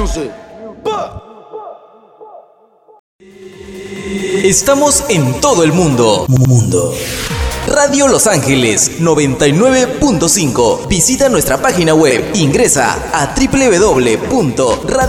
Music. Estamos en todo el mundo. Radio Los Ángeles 99.5. Visita nuestra página web. Ingresa a www.radio